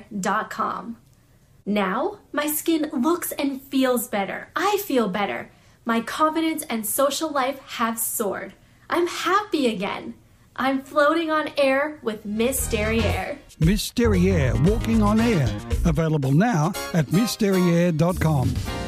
MissDerriere.com. Now, my skin looks and feels better. I feel better. My confidence and social life have soared. I'm happy again. I'm floating on air with Miss Derriere. Miss Derriere, walking on air. Available now at MissDerriere.com.